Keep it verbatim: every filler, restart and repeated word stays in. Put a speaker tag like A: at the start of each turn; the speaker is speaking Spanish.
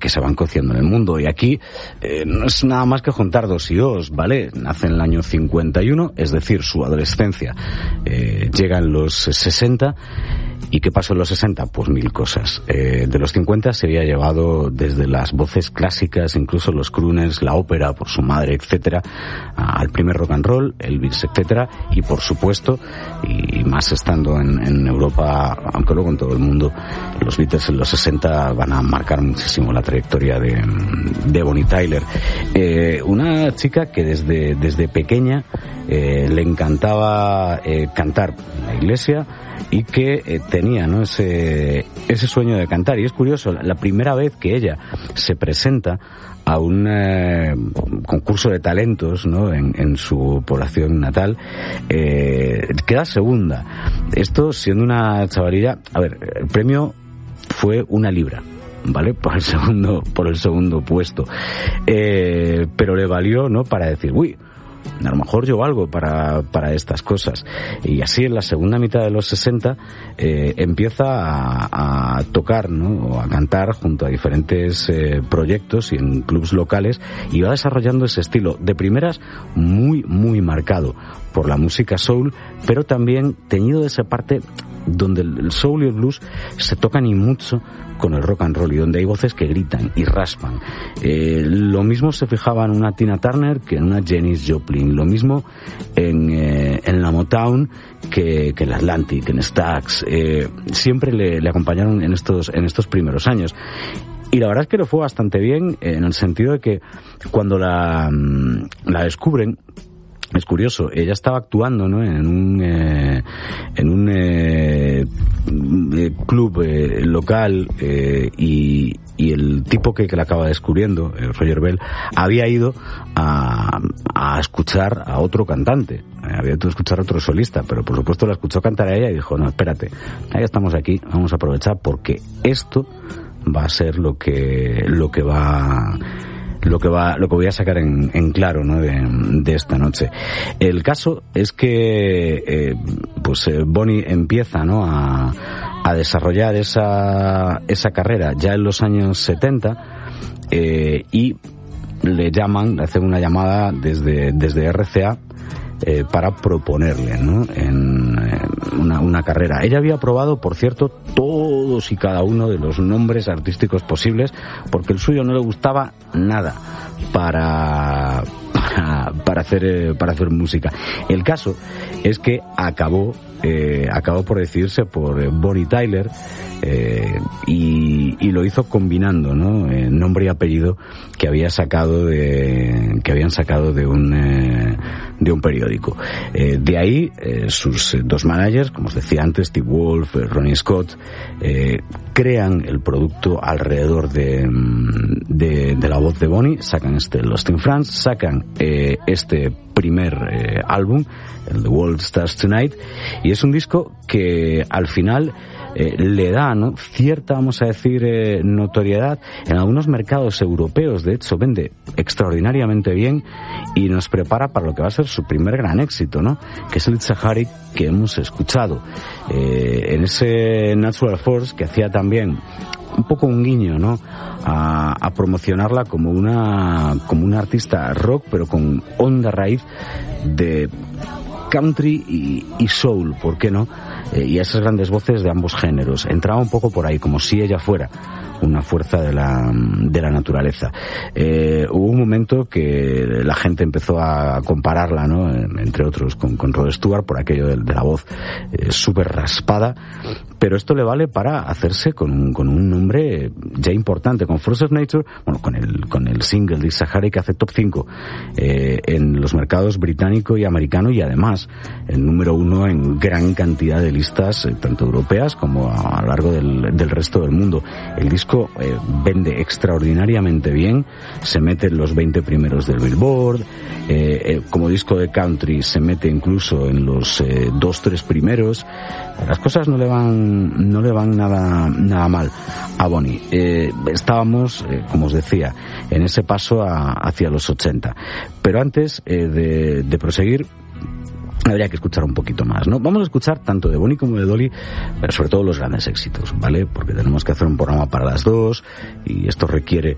A: que se van cociendo en el mundo. Y aquí eh, no es nada más que juntar dos y dos, ¿vale? Nace en el año cincuenta y uno, es decir, su adolescencia eh, llega en los sesenta. ¿Y qué pasó en los sesenta? Pues mil cosas. Eh, de los cincuenta se había llevado desde las voces clásicas, incluso los crooners, la ópera por su madre, etcétera, al primer rock and roll, Elvis, etcétera, y por supuesto, y más estando en, en Europa, aunque luego en todo el mundo, los Beatles en los sesenta van a marcar muchísimo la trayectoria de, de Bonnie Tyler. Eh, una chica que desde, desde pequeña eh, le encantaba eh, cantar en la iglesia, y que eh, tenía, ¿no?, ese ese sueño de cantar. Y es curioso, la primera vez que ella se presenta a un eh, concurso de talentos, ¿no?, en, en su población natal, eh, queda segunda. Esto siendo una chavalilla, a ver, el premio fue una libra, ¿vale? Por el segundo, por el segundo puesto. Eh, pero le valió, ¿no?, para decir, uy, a lo mejor yo valgo para, para estas cosas. Y así en la segunda mitad de los sesenta eh, empieza a, a tocar, ¿no?, o a cantar junto a diferentes eh, proyectos y en clubs locales, y va desarrollando ese estilo de primeras muy, muy marcado por la música soul, pero también teñido de esa parte donde el soul y el blues se tocan y mucho con el rock and roll, y donde hay voces que gritan y raspan. Eh, lo mismo se fijaba en una Tina Turner que en una Janis Joplin, lo mismo en, eh, en la Motown que, que en la Atlantic, en Stax. Eh, siempre le, le acompañaron en estos, en estos primeros años. Y la verdad es que le fue bastante bien, en el sentido de que cuando la, la descubren, es curioso, ella estaba actuando, ¿no?, en un eh, en un eh, club eh, local eh, y, y el tipo que, que la acaba descubriendo, eh, Roger Bell, había ido a, a escuchar a otro cantante, eh, había ido a escuchar a otro solista, pero por supuesto la escuchó cantar a ella y dijo, no, espérate, ya estamos aquí, vamos a aprovechar porque esto va a ser lo que lo que va lo que va lo que voy a sacar en, en claro, ¿no?, de, de esta noche. El caso es que eh, pues eh, Bonnie empieza, ¿no?, a, a desarrollar esa esa carrera ya en los años setenta, eh, y le llaman, le hacen una llamada desde desde R C A eh, para proponerle, ¿no?, en, en una, una carrera. Ella había probado, por cierto, todos y cada uno de los nombres artísticos posibles, porque el suyo no le gustaba nada para para, para hacer eh, para hacer música. El caso es que acabó eh, acabó por decidirse por eh, Bonnie Tyler, eh, y, y lo hizo combinando, ¿no?, eh, nombre y apellido que había sacado de que habían sacado de un eh, de un periódico. Eh, de ahí eh, sus eh, dos managers, como os decía antes, Steve Wolf, eh, Ronnie Scott, eh, crean el producto alrededor de, de de la voz de Bonnie, sacan este Lost in France, sacan eh, este primer eh, álbum, el The World Starts Tonight, y es un disco que al final eh, le da, ¿no?, cierta, vamos a decir, eh, notoriedad en algunos mercados europeos. De hecho, vende extraordinariamente bien y nos prepara para lo que va a ser su primer gran éxito, ¿no?, que es el Sahari que hemos escuchado. Eh, en ese Natural Force, que hacía también un poco un guiño, ¿no?, a, a promocionarla como una como una artista rock, pero con honda raíz de country y, y soul, ¿por qué no? Eh, y esas grandes voces de ambos géneros. Entraba un poco por ahí, como si ella fuera una fuerza de la de la naturaleza. Eh, hubo un momento que la gente empezó a compararla, ¿no?, entre otros con, con Rod Stewart, por aquello de, de la voz eh, súper raspada, pero esto le vale para hacerse con un, con un nombre ya importante, con Force of Nature, bueno, con el con el single de Sahari, que hace top cinco eh, en los mercados británico y americano, y además el número uno en gran cantidad de listas, eh, tanto europeas como a, a lo largo del, del resto del mundo. El disco Eh, vende extraordinariamente bien, se mete en los veinte primeros del Billboard, eh, eh, como disco de country se mete incluso en los eh, dos, tres primeros. Las cosas no le van no le van nada nada mal a Bonnie. Eh, estábamos, eh, como os decía, en ese paso a, hacia los ochenta, pero antes eh, de, de proseguir, habría que escuchar un poquito más, ¿no? Vamos a escuchar tanto de Bonnie como de Dolly, pero sobre todo los grandes éxitos, ¿vale? Porque tenemos que hacer un programa para las dos y esto requiere